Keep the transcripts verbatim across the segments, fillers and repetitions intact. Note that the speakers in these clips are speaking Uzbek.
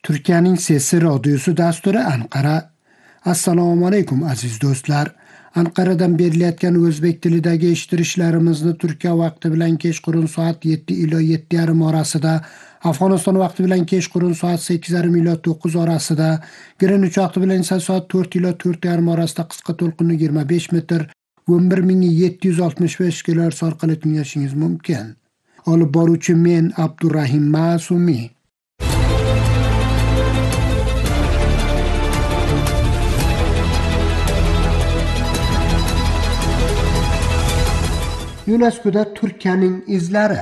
Turkiyaning Sesi radiosi dasturi Anqara. Assalomu alaykum aziz do'stlar. Anqaradan berilayotgan o'zbek tilidagi eshittirishlarimizni Turkiya vaqti bilan kechqurun soat yetti ila yetti yarim orasida, Afg'oniston vaqti bilan kechqurun soat sakkiz yarim ila to'qqiz orasida, Greenwich vaqti bilan esa soat to'rt ila to'rt yarim orasida qisqa to'lqinli yigirma besh metr o'n bir ming yetti yuz oltmish besh kilohertz orqali tinglashingiz mumkin. Olib boruvchi men Abdurrahim Ma'sumi. UNESCO'da Turkiyaning izlari.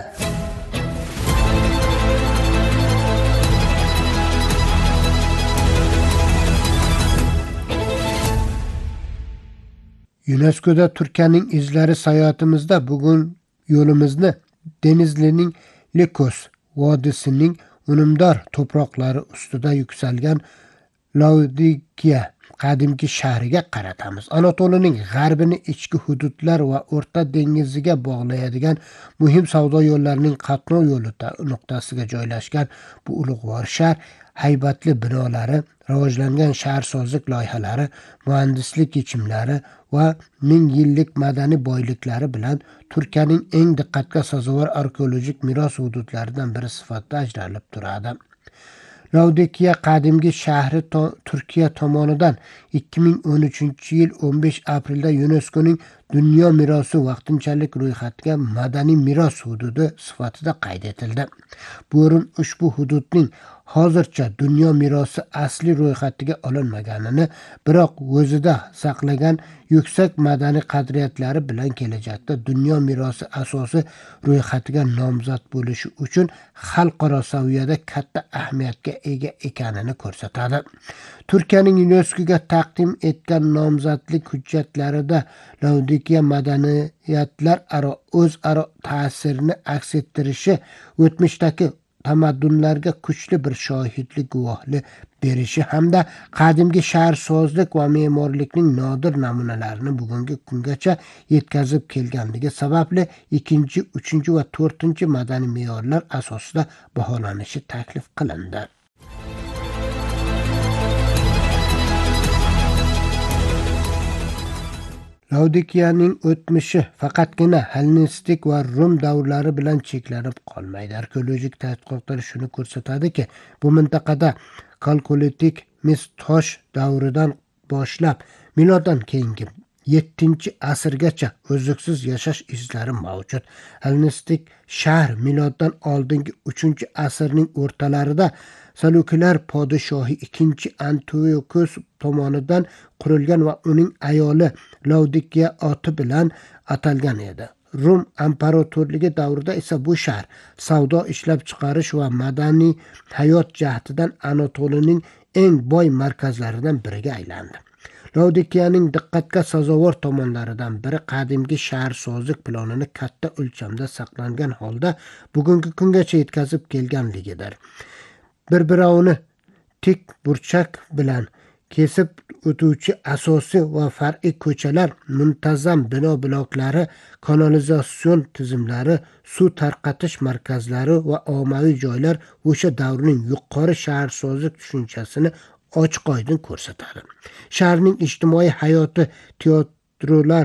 UNESCO'da Turkiyaning izlari sayohatimizda bugun yo'limizni Denizlining Likos vodiysining unumdor to'proqlari ustida yuksalgan Laodikiya qadimgi shahriga qaratamiz. Anatoliyaning g'arbini ichki hududlar va O'rta dengiziga bog'laydigan muhim savdo yo'llarining qatnov yo'li nuqtasiga joylashgan bu ulug'vor shahar haybatli binolari, rivojlangan shaharsozlik loyihalari, muhandislik yechimlari va ming yillik madaniy boyliklari bilan Turkiyaning eng diqqatga sazovor arxeologik meros hududlaridan biri sifatida ajralib turadi. Laodikiya qadimgi shahri to Turkiya tomonidan ikki ming o'n uchinchi yil o'n besh aprelda UNESCO'ning dunyo merosi vaqtinchalik ro'yxatiga madaniy meros hududi sifatida qayd etildi. Bu o'rin ushbu hududning hozircha dunyo merosi asli ro'yxatiga olinmaganini, biroq o'zida saqlagan yuksak madaniy qadriyatlari bilan kelajakda dunyo merosi asosi ro'yxatiga nomzod bo'lishi uchun xalqaro saviyada katta ahamiyatga ega ekanini ko'rsatadi. Turkiyaning UNESCO'ga taqdim etgan nomzodlik hujjatlarida Laodikiya madaniyatlararo o'zaro ta'sirini aks ettirishi, o'tmishdagi tamaddunlarga kuchli bir shohidlik guvohlik berishi hamda qadimgi shaharsozlik va me'morlikning nodir namunalarini bugungi kungacha yetkazib kelganligi sababli ikkinchi, uchinchi va to'rtinchi madaniy me'yorlar asosida baholanishi taklif qilindi. Laodikiyaning o'tmishi faqatgina Hellenistik va Rum davrlari bilan cheklanib qolmaydi. Arxeologik tadqiqotlar shuni ko'rsatadiki, bu mintaqada Kalkolitik mis tosh davridan boshlab miloddan keyingi yettinchi asrgacha uzluksiz yashash izlari mavjud. Hellenistik shahar miloddan oldingi uchinchi asrning o'rtalarida Seluklar podshohi ikkinchi Antiokus tomonidan qurilgan va uning ayoli Laodikiya oti bilan atalgan edi. Rum imperatorligi davrida esa bu shahar savdo, ishlab chiqarish va madaniy hayot jihatidan Anatoliyaning eng boy markazlaridan biriga aylandi. Laodikiyaning diqqatga sazovor tomonlaridan biri qadimgi shaharsozlik planini katta o'lchamda saqlangan holda bugungi kungacha yetkazib kelganligidir. Bir-birovini tik burchak bilan kesib o'tuvchi asosiy va far'iy ko'chalar, muntazam bino bloklari, kanalizatsion tizimlari, suv tarqatish markazlari va ommaviy joylar o'sha davrning yuqori shaharsozlik tushunchasini ochiq-oydin ko'rsatadi. Shaharning ijtimoiy hayoti teatrlar,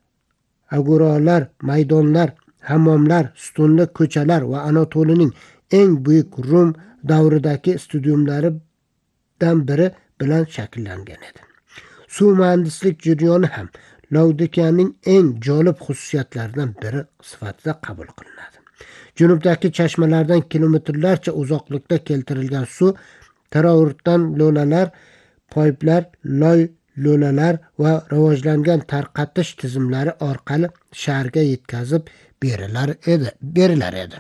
agoralar, maydonlar, hammomlar, stunli ko'chalar va Anatoliyaning eng buyuk Rum davridagi stadiumlaridan biri bilan shakllangan edi. Suv muhandislik jarayoni ham Laodikiyaning eng jolib xususiyatlaridan biri sifatida qabul qilinadi. Junubdagi chashmalardan kilometrlarcha uzoqlikda keltirilgan suv taravrutdan lo'lalar, poyplar, loy lo'lalar va rivojlangan tarqatish tizimlari orqali shaharga yetkazib berilar edi, berilar edi.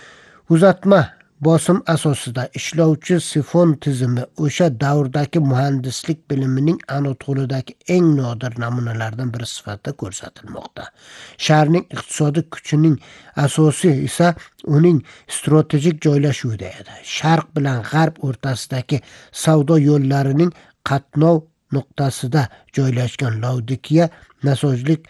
Uzatma bosim asosida ishlovchi sifon tizimi o'sha davrdagi muhandislik bilimining Anatoliyadagi eng nodir namunalaridan biri sifatida ko'rsatilmoqda. Shaharning iqtisodiy kuchining asosi esa uning strategik joylashuvida edi. Sharq bilan g'arb o'rtasidagi savdo yo'llarining qatnov nuqtasida joylashgan Laodikiya nasojlik